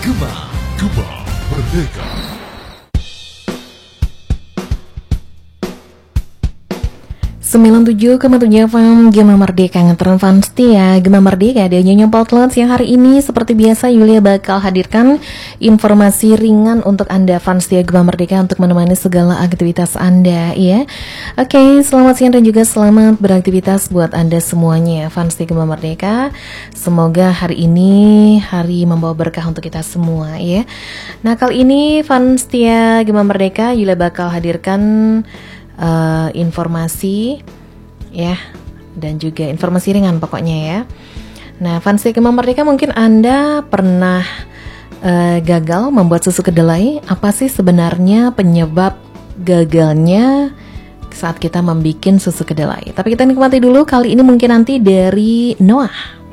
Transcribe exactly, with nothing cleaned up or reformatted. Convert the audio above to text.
Gema, Gema Merdeka. sembilan puluh tujuh koma tujuh F M Gema Merdeka ngetren fans setia Gema Merdeka ada nyonya Potlet yang hari ini seperti biasa Yulia bakal hadirkan informasi ringan untuk Anda fans setia Gema Merdeka untuk menemani segala aktivitas Anda ya. Oke, selamat siang dan juga selamat beraktivitas buat Anda semuanya fans setia Gema Merdeka. Semoga hari ini hari membawa berkah untuk kita semua ya. Nah, kali ini fans setia Gema Merdeka Yulia bakal hadirkan Uh, informasi ya dan juga informasi ringan pokoknya ya. Nah, fans Gema Merdeka mungkin Anda pernah uh, gagal membuat susu kedelai. Apa sih sebenarnya penyebab gagalnya saat kita membuat susu kedelai? Tapi kita nikmati dulu kali ini mungkin nanti dari Noah.